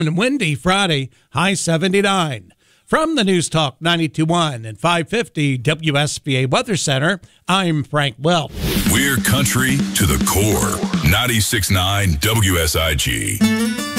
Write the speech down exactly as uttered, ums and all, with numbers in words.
And windy Friday, high seventy-nine. From the News Talk ninety-two point one and five fifty W S B A Weather Center, I'm Frank Welp. We're country to the core. ninety-six point nine W S I G.